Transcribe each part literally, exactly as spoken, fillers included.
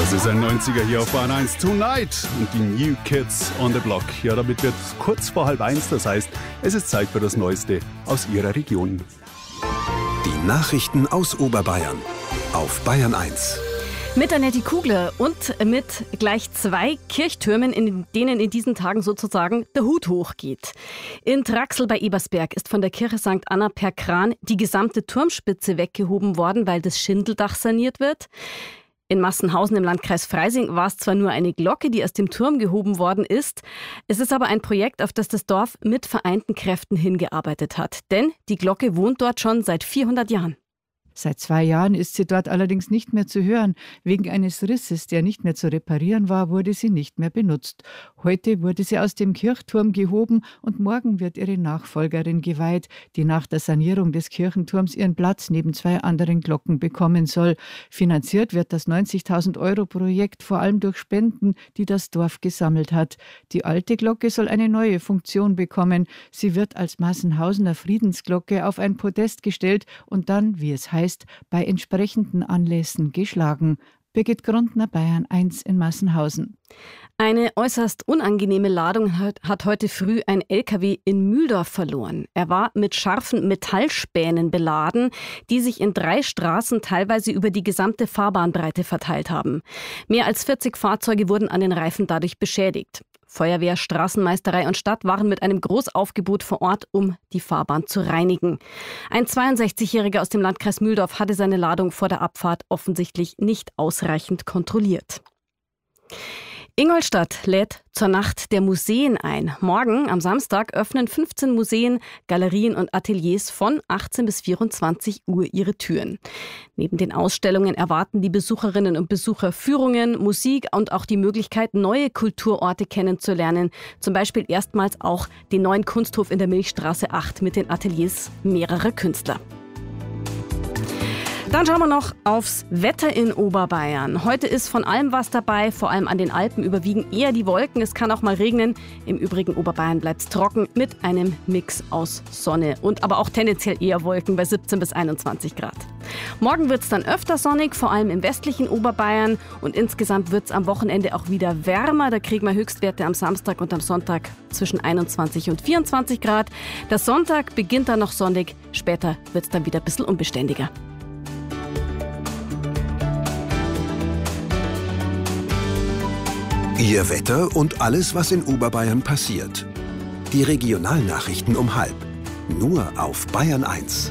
Das ist ein neunziger hier auf Bayern eins, Tonight und die New Kids on the Block. Ja, damit wird kurz vor halb eins, das heißt, es ist Zeit für das Neueste aus Ihrer Region. Die Nachrichten aus Oberbayern auf Bayern eins. Mit Annette Kugler und mit gleich zwei Kirchtürmen, in denen in diesen Tagen sozusagen der Hut hochgeht. In Traxel bei Ebersberg ist von der Kirche Sankt Anna per Kran die gesamte Turmspitze weggehoben worden, weil das Schindeldach saniert wird. In Massenhausen im Landkreis Freising war es zwar nur eine Glocke, die aus dem Turm gehoben worden ist. Es ist aber ein Projekt, auf das das Dorf mit vereinten Kräften hingearbeitet hat. Denn die Glocke wohnt dort schon seit vierhundert Jahren. Seit zwei Jahren ist sie dort allerdings nicht mehr zu hören. Wegen eines Risses, der nicht mehr zu reparieren war, wurde sie nicht mehr benutzt. Heute wurde sie aus dem Kirchturm gehoben und morgen wird ihre Nachfolgerin geweiht, die nach der Sanierung des Kirchenturms ihren Platz neben zwei anderen Glocken bekommen soll. Finanziert wird das neunzigtausend Euro Projekt vor allem durch Spenden, die das Dorf gesammelt hat. Die alte Glocke soll eine neue Funktion bekommen. Sie wird als Massenhausener Friedensglocke auf ein Podest gestellt und dann, wie es heißt, bei entsprechenden Anlässen geschlagen. Birgit Grundner, Bayern eins in Massenhausen. Eine äußerst unangenehme Ladung hat, hat heute früh ein L K W in Mühldorf verloren. Er war mit scharfen Metallspänen beladen, die sich in drei Straßen teilweise über die gesamte Fahrbahnbreite verteilt haben. Mehr als vierzig Fahrzeuge wurden an den Reifen dadurch beschädigt. Feuerwehr, Straßenmeisterei und Stadt waren mit einem Großaufgebot vor Ort, um die Fahrbahn zu reinigen. Ein zweiundsechzigjähriger aus dem Landkreis Mühldorf hatte seine Ladung vor der Abfahrt offensichtlich nicht ausreichend kontrolliert. Ingolstadt lädt zur Nacht der Museen ein. Morgen, am Samstag, öffnen fünfzehn Museen, Galerien und Ateliers von achtzehn bis vierundzwanzig Uhr ihre Türen. Neben den Ausstellungen erwarten die Besucherinnen und Besucher Führungen, Musik und auch die Möglichkeit, neue Kulturorte kennenzulernen. Zum Beispiel erstmals auch den neuen Kunsthof in der Milchstraße acht mit den Ateliers mehrerer Künstler. Dann schauen wir noch aufs Wetter in Oberbayern. Heute ist von allem was dabei, vor allem an den Alpen überwiegen eher die Wolken. Es kann auch mal regnen. Im übrigen Oberbayern bleibt es trocken mit einem Mix aus Sonne und aber auch tendenziell eher Wolken bei siebzehn bis einundzwanzig Grad. Morgen wird es dann öfter sonnig, vor allem im westlichen Oberbayern. Und insgesamt wird es am Wochenende auch wieder wärmer. Da kriegen wir Höchstwerte am Samstag und am Sonntag zwischen einundzwanzig und vierundzwanzig Grad. Der Sonntag beginnt dann noch sonnig, später wird es dann wieder ein bisschen unbeständiger. Ihr Wetter und alles, was in Oberbayern passiert. Die Regionalnachrichten um halb. Nur auf Bayern eins.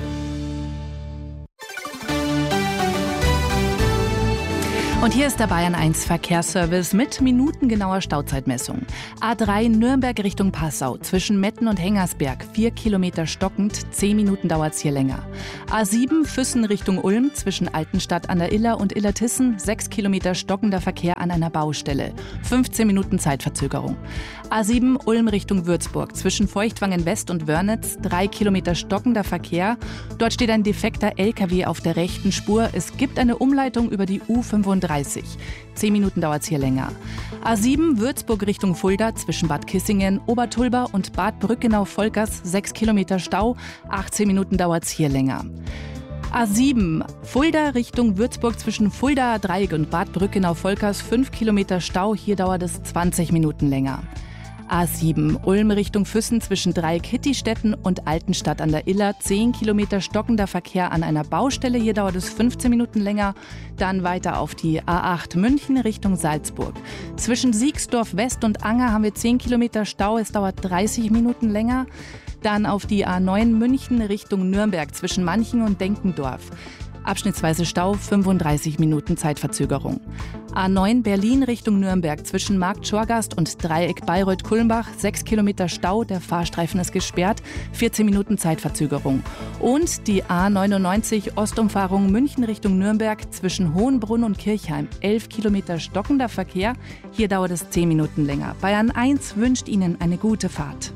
Und hier ist der Bayern eins Verkehrsservice mit minutengenauer Stauzeitmessung. A drei Nürnberg Richtung Passau zwischen Metten und Hengersberg, vier Kilometer stockend, zehn Minuten dauert's hier länger. A sieben Füssen Richtung Ulm zwischen Altenstadt an der Iller und Illertissen, sechs Kilometer stockender Verkehr an einer Baustelle, fünfzehn Minuten Zeitverzögerung. A sieben Ulm Richtung Würzburg zwischen Feuchtwangen West und Wörnitz, drei Kilometer stockender Verkehr. Dort steht ein defekter L K W auf der rechten Spur. Es gibt eine Umleitung über die U fünfunddreißig. Zehn Minuten dauert es hier länger. A sieben Würzburg Richtung Fulda zwischen Bad Kissingen, Obertulba und Bad Brückenau-Volkers, sechs Kilometer Stau, achtzehn Minuten dauert es hier länger. A sieben Fulda Richtung Würzburg zwischen Fuldaer Dreieck und Bad Brückenau-Volkers, fünf Kilometer Stau, hier dauert es zwanzig Minuten länger. A sieben Ulm Richtung Füssen zwischen Dreieck-Hittistetten und Altenstadt an der Iller, zehn Kilometer stockender Verkehr an einer Baustelle, hier dauert es fünfzehn Minuten länger. Dann weiter auf die A acht München Richtung Salzburg. Zwischen Siegsdorf West und Anger haben wir zehn Kilometer Stau, es dauert dreißig Minuten länger. Dann auf die A neun München Richtung Nürnberg zwischen Manching und Denkendorf. Abschnittsweise Stau, fünfunddreißig Minuten Zeitverzögerung. A neun Berlin Richtung Nürnberg zwischen Markt Schorgast und Dreieck Bayreuth-Kulmbach, sechs Kilometer Stau, der Fahrstreifen ist gesperrt, vierzehn Minuten Zeitverzögerung. Und die A neunundneunzig Ostumfahrung München Richtung Nürnberg zwischen Hohenbrunn und Kirchheim, elf Kilometer stockender Verkehr, hier dauert es zehn Minuten länger. Bayern eins wünscht Ihnen eine gute Fahrt.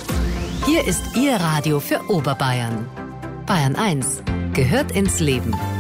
Hier ist Ihr Radio für Oberbayern. Bayern eins gehört ins Leben.